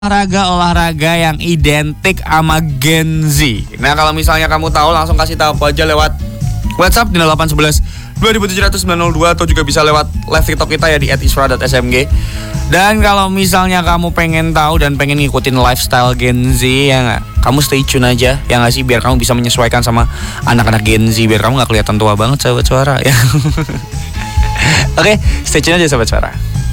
olahraga yang identik sama Gen Z. Nah, kalau misalnya kamu tahu, langsung kasih tahu aku aja lewat WhatsApp di 0811 2700 902 atau juga bisa lewat live TikTok kita ya di @isra.smg. Dan kalau misalnya kamu pengen tahu dan pengen ngikutin lifestyle Gen Z ya nggak, kamu stay tune aja ya nggak sih, biar kamu bisa menyesuaikan sama anak-anak Gen Z, biar kamu nggak kelihatan tua banget sahabat suara ya. Oke, stay tune aja sahabat suara.